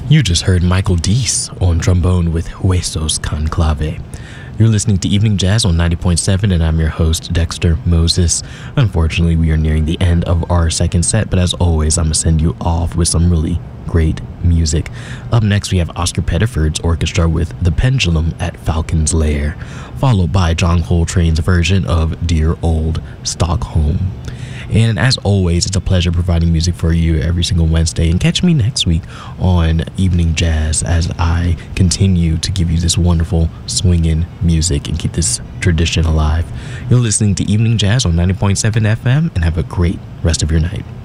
You just heard Michael Deese on trombone with Huesos Conclave. You're listening to Evening Jazz on 90.7, and I'm your host, Dexter Moses. Unfortunately, we are nearing the end of our second set, but as always, I'm going to send you off with some really great music. Up next, we have Oscar Pettiford's orchestra with The Pendulum at Falcon's Lair, followed by John Coltrane's version of Dear Old Stockholm. And as always, it's a pleasure providing music for you every single Wednesday. And catch me next week on Evening Jazz as I continue to give you this wonderful swinging music and keep this tradition alive. You're listening to Evening Jazz on 90.7 FM, and have a great rest of your night.